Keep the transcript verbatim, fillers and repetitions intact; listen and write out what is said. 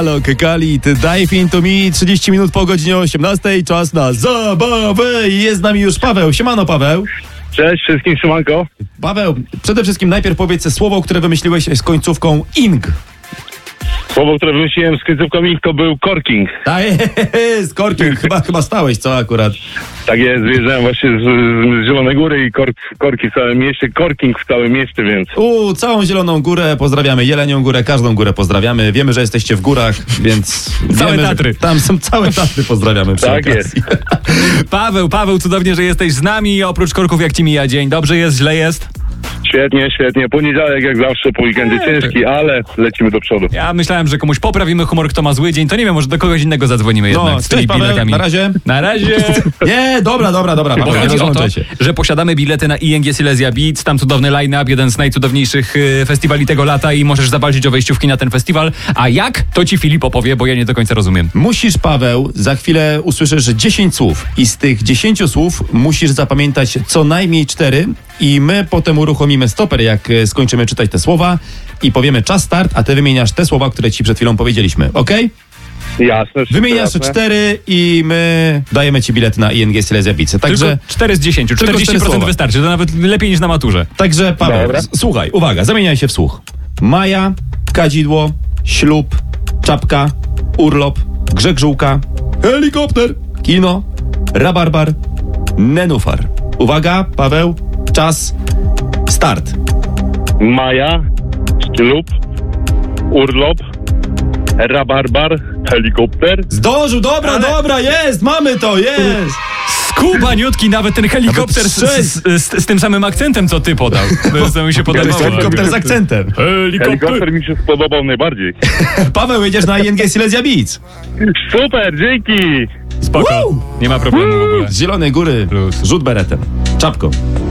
Halo, Kekalit, Dive Into Me, trzydzieści minut po godzinie osiemnastej, czas na zabawę i jest z nami już Paweł. Siemano, Paweł. Cześć wszystkim, siemanko. Paweł, przede wszystkim najpierw powiedz słowo, które wymyśliłeś z końcówką ing. Słowo, które wymyśliłem z końcówką ing, to był korking. Tak jest, korking, chyba, chyba stałeś, co akurat? Tak jest, wyjeżdżałem właśnie z, z Zielonej Góry i kork, korki w całym mieście, korking w całym mieście, więc... U, całą Zieloną Górę pozdrawiamy, Jelenią Górę, każdą górę pozdrawiamy. Wiemy, że jesteście w górach, więc... Całe wiemy, Tatry. Tam są całe Tatry, pozdrawiamy przy Tak okazji. Paweł, Paweł, cudownie, że jesteś z nami. Oprócz korków, jak ci mija dzień? Dobrze jest, źle jest? Świetnie, świetnie. Poniedziałek jak zawsze, po weekendzie ciężki, ale lecimy do przodu. Ja myślałem, że komuś poprawimy humor, kto ma zły dzień. To nie wiem, może do kogoś innego zadzwonimy No, jednak z tymi cześć Paweł, biletami. na razie. Na razie. Nie, dobra, dobra, dobra, Bo Paweł, nie chodzi o to, rozłączaj się. że posiadamy bilety na I N G Silesia Beats, tam cudowny line-up, jeden z najcudowniejszych y, festiwali tego lata i możesz zawalczyć o wejściówki na ten festiwal. A jak? To ci Filip opowie, bo ja nie do końca rozumiem. Musisz, Paweł, za chwilę usłyszysz dziesięć słów i z tych dziesięciu słów musisz zapamiętać co najmniej cztery i my potem uruchomimy stoper, jak e, skończymy czytać te słowa i powiemy czas start, a ty wymieniasz te słowa, które ci przed chwilą powiedzieliśmy, okej? Jasne. wszystko Wymieniasz jasne. cztery i my dajemy ci bilet na I N G Silesia Beats. Także, Tylko cztery z dziesięciu, Tylko czterdzieści procent cztery słowa. wystarczy, to nawet lepiej niż na maturze. także Paweł, Dobra. s- słuchaj, uwaga, zamieniaj się w słuch. Maja, kadzidło, ślub, czapka, urlop, grzeg żółka, helikopter, kino, rabarbar, nenufar. Uwaga, Paweł, czas, start. Maja, ślub, urlop, rabarbar, helikopter. Zdążył, dobra, Ale- dobra, jest, mamy to, jest. Skubaniutki, nawet ten helikopter z, Nawet z, z, z tym samym akcentem, co ty podał. To mi się podobało. Helikopter z akcentem. Helikopter mi się spodobał najbardziej. Paweł, jedziesz na I N G Silesia Beats. Super, dzięki! Spoko, Woo! nie ma problemu w ogóle. Z Zielonej Góry, Plus. rzut beretem, czapką.